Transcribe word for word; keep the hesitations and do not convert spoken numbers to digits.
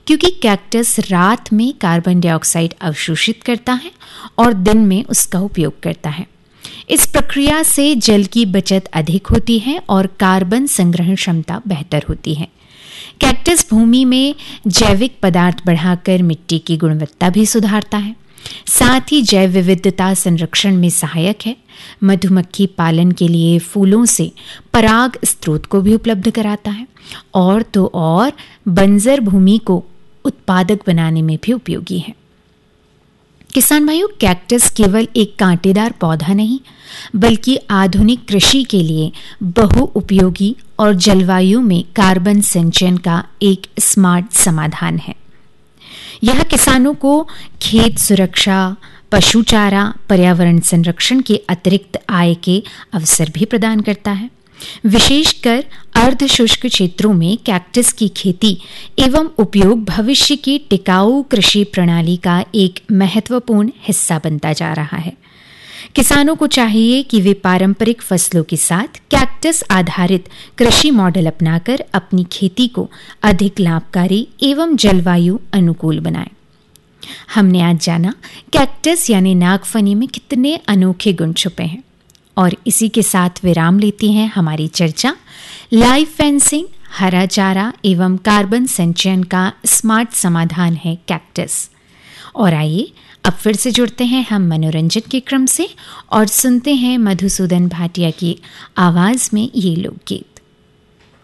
क्योंकि कैक्टस रात में कार्बन डाइऑक्साइड अवशोषित करता है और दिन में उसका उपयोग करता है। इस प्रक्रिया से जल की बचत अधिक होती है और कार्बन संग्रहण क्षमता बेहतर होती है। कैक्टस भूमि में जैविक पदार्थ बढ़ाकर मिट्टी की गुणवत्ता भी सुधारता है, साथ ही जैव विविधता संरक्षण में सहायक है। मधुमक्खी पालन के लिए फूलों से पराग स्रोत को भी उपलब्ध कराता है और तो और बंजर भूमि को उत्पादक बनाने में भी उपयोगी है। किसान भाइयों, कैक्टस केवल एक कांटेदार पौधा नहीं बल्कि आधुनिक कृषि के लिए बहुउपयोगी और जलवायु में कार्बन संचयन का एक स्मार्ट समाधान है। यह किसानों को खेत सुरक्षा, पशु चारा, पर्यावरण संरक्षण के अतिरिक्त आय के अवसर भी प्रदान करता है। विशेषकर अर्ध शुष्क क्षेत्रों में कैक्टस की खेती एवं उपयोग भविष्य की टिकाऊ कृषि प्रणाली का एक महत्वपूर्ण हिस्सा बनता जा रहा है। किसानों को चाहिए कि वे पारंपरिक फसलों के साथ कैक्टस आधारित कृषि मॉडल अपनाकर अपनी खेती को अधिक लाभकारी एवं जलवायु अनुकूल बनाएं। हमने आज जाना कैक्टस यानी नागफनी में कितने अनोखे गुण छुपे हैं, और इसी के साथ विराम लेती हैं हमारी चर्चा लाइव फेंसिंग, हरा चारा एवं कार्बन संचयन का स्मार्ट समाधान है कैक्टस। और आइए अब फिर से जुड़ते हैं हम मनोरंजन के क्रम से और सुनते हैं मधुसूदन भाटिया की आवाज में ये लोकगीत।